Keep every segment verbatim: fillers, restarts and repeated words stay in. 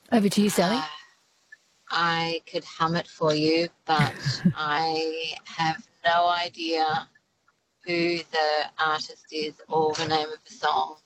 Over to you, Sally. Uh, I could hum it for you, but I have no idea who the artist is or the name of the song.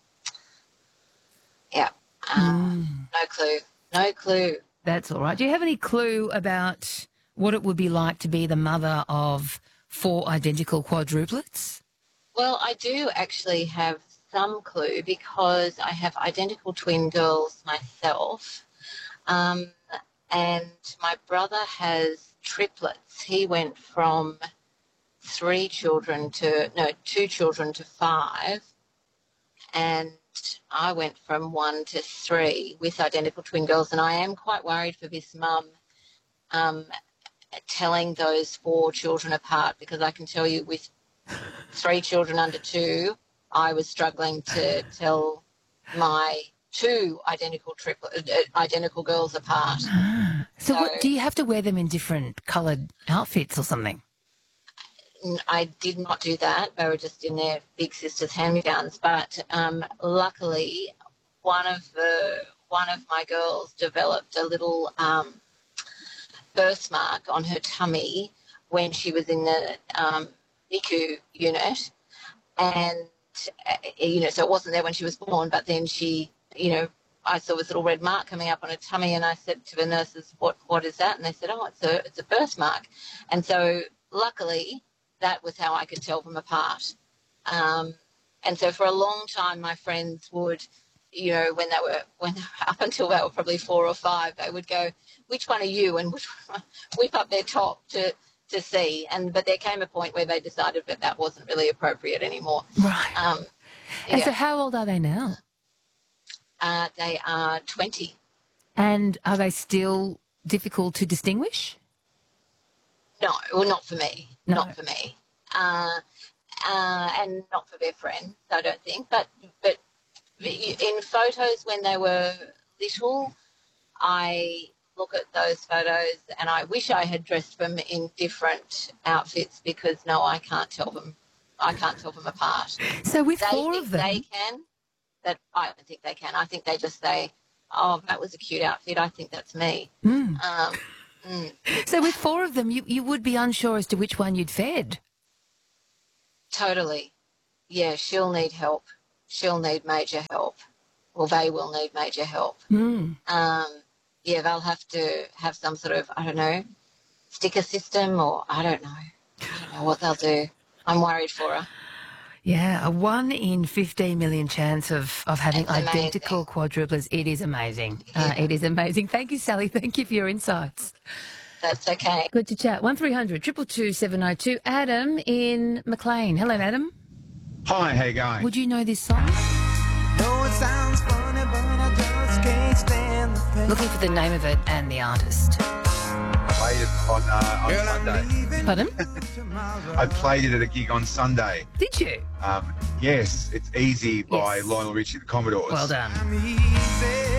Yeah, uh, Mm, no clue. No clue. that's all right. Do you have any clue about what it would be like to be the mother of four identical quadruplets? Well, I do actually have some clue because I have identical twin girls myself. Um, and my brother has triplets. He went from three children to, no, two children to five. And I went from one to three with identical twin girls. And I am quite worried for this mum um, telling those four children apart, because I can tell you with three children under two, I was struggling to tell my two identical triplet, uh, identical girls apart. So, So what do you have to wear them in different coloured outfits or something? n- I did not do that. They were just in their big sister's hand-me-downs. But um, luckily, one of the one of my girls developed a little um, birthmark on her tummy when she was in the um, N I C U unit, and uh, you know, so it wasn't there when she was born. But then she, you know, I saw this little red mark coming up on her tummy, and I said to the nurses, "What, what is that?" And they said, "Oh, it's a, it's a birthmark." And so, luckily, that was how I could tell them apart. Um, and so, for a long time, my friends would, you know, when they were when they were up until they were probably four or five, they would go, "Which one are you?" and which one, whip up their top to to see. And but there came a point where they decided that that wasn't really appropriate anymore. Right. Um, And so, yeah, how old are they now? uh, they are twenty. And are they still difficult to distinguish? No, well, not for me. No. Not for me. Uh, uh, and not for their friends, I don't think. But but in photos when they were little, I look at those photos and I wish I had dressed them in different outfits, because no, I can't tell them. I can't tell them apart. So, with They four think of they them, can, but I don't think they can. I think they just say, "Oh, that was a cute outfit. I think that's me." mm. Um, mm, so with four of them, you, you would be unsure as to which one you'd fed. totally. Yeah, she'll need help. She'll need major help. Well, they will need major help. Mm. Um, yeah, they'll have to have some sort of, I don't know, sticker system, or I don't know. I don't know what they'll do. I'm worried for her. Yeah, a one in fifteen million chance of, of having It's identical amazing. quadruplets. It is amazing. Uh, Yeah, it is amazing. Thank you, Sally. Thank you for your insights. that's okay. Good to chat. one three hundred two two two seven oh two. Adam in McLean. Hello, Adam. Hi, how you going? Would you know this song? No, it sounds funny, but I just can't stand the pain. Looking for the name of it and the artist. Played it on, uh, on Girl, I'm Sunday. leaving Pardon? tomorrow. I played it at a gig on Sunday. Did you? Um, yes, it's Easy by Yes. Lionel Richie, the Commodores. Well done. I'm easy.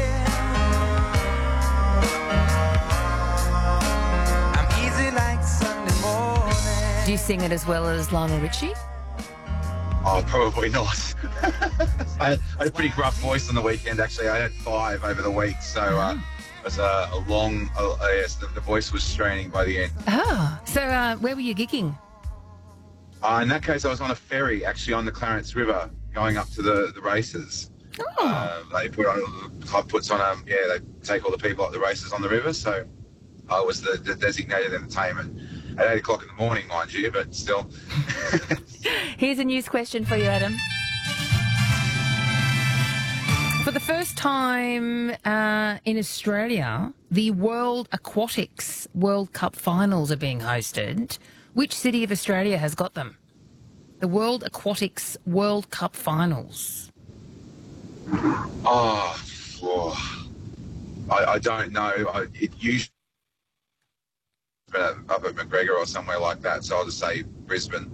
I'm easy like Sunday morning. Do you sing it as well as Lionel Richie? Oh, probably not. I, had, I had a pretty rough voice on the weekend, actually. I had five over the week, so uh, it was a, a long, uh, uh, yes, the, the voice was straining by the end. Oh, so uh, where were you gigging? Uh, in that case, I was on a ferry, actually, on the Clarence River, going up to the, the races. Oh, Uh, they put on, the club puts on, um, yeah, they take all the people at the races on the river, so I was the, the designated entertainment at eight o'clock in the morning, mind you, but still. here's a news question for you, Adam. For the first time uh, in Australia, the World Aquatics World Cup finals are being hosted. Which city of Australia has got them? The World Aquatics World Cup finals. Oh, oh. I, I don't know. I, it usually up at McGregor or somewhere like that, so I'll just say Brisbane.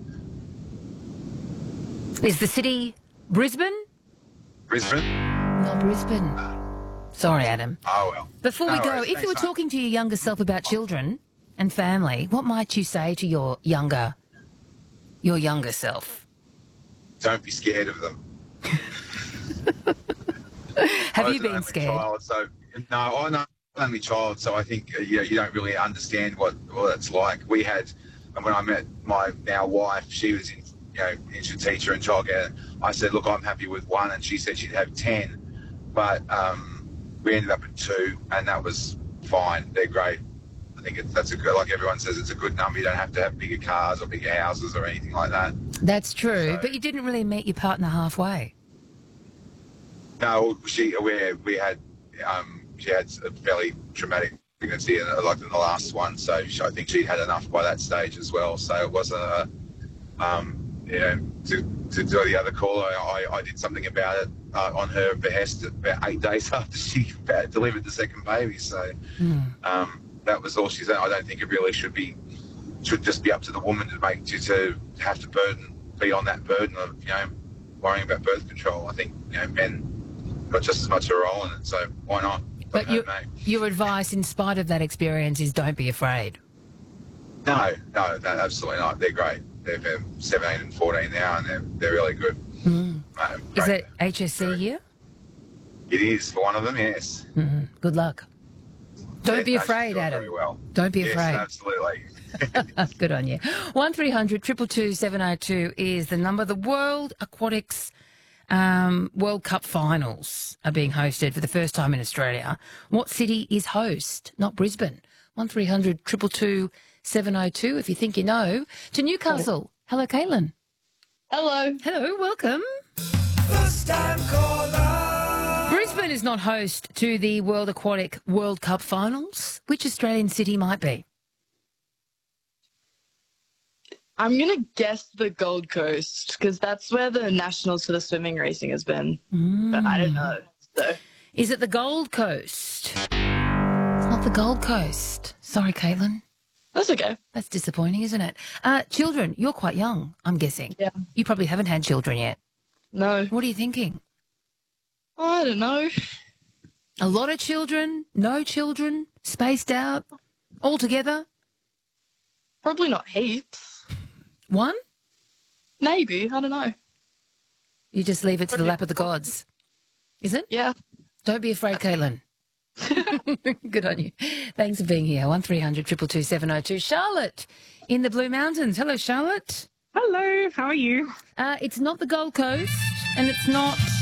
Is the city Brisbane? Brisbane? Not Brisbane. Sorry, Adam. Oh, well. Before we No go, worries. if you Thanks, were mate. talking to your younger self about children and family, what might you say to your younger, your younger self? Don't be scared of them. Have I you was an been only scared? Child, so, no, I know. only child, so I think uh, you know, you don't really understand what, what it's like. We had, and when I met my now wife, she was in, you know, interim teacher and childcare. I said, look, I'm happy with one, and she said she'd have ten, but um, we ended up at two, and that was fine. They're great. I think it's, that's a good, like everyone says, it's a good number. You don't have to have bigger cars or bigger houses or anything like that. That's true, So- but you didn't really meet your partner halfway. No, she we we had um, she had a fairly traumatic pregnancy, uh, like in the last one. So she, I think she'd had enough by that stage as well. So it wasn't a, um, you know, to, to do the other call. I, I, I did something about it uh, on her behest about eight days after she had delivered the second baby. So um, that was all she said. I don't think it really should be should just be up to the woman to make to, to have to burden be on that burden of, you know, worrying about birth control. I think, you know, men got just as much a role in it, so why not? But Don't your, hurt me. your advice, in spite of that experience, is don't be afraid. No, no, no, absolutely not. They're great. They're, they're seventeen and fourteen now, and they're, they're really good. Mm. No, Is great. it H S C year? It is for one of them, yes. Mm-hmm. Good luck. Don't Yeah, be no, she's afraid, doing Adam. Very well. Don't be Yes, afraid. absolutely. Good on you. one three hundred two two two seven oh two is the number. The World Aquatics um, World Cup finals are being hosted for the first time in Australia. What city is host? Not Brisbane. one three hundred two two two seven oh two if you think you know. To Newcastle. Hello, Caitlin. Hello. Hello, welcome. First time caller. Brisbane is not host to the World Aquatic World Cup finals. Which Australian city might be? I'm going to guess the Gold Coast because that's where the nationals for the swimming racing has been. But I don't know. So Is it the Gold Coast? It's not the Gold Coast. Sorry, Caitlin. that's okay. That's disappointing, isn't it? Uh, children, you're quite young, I'm guessing. Yeah. You probably haven't had children yet. No. What are you thinking? I don't know. A lot of children? No children? Spaced out? All together? Probably not heaps. One? Maybe. I don't know. You just leave it to the lap of the gods. Is it? Yeah. Don't be afraid, Caitlin. Good on you. Thanks for being here. one three hundred two two two seven oh two. Charlotte in the Blue Mountains. Hello, Charlotte. Hello, how are you? Uh, it's not the Gold Coast and it's not